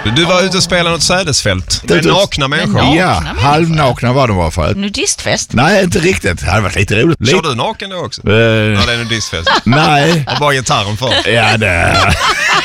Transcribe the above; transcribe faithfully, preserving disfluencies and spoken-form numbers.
Du var ute och spelade något sädesfält med nakna människor. nakna Ja, människor. halvnakna var de i alla fall. Nudistfest? Nej, inte riktigt. Det hade varit lite roligt. Kör Lite. du naken då också? Eh, Ja, det är nudistfest. nej. Och bara gitarren för. Ja, det...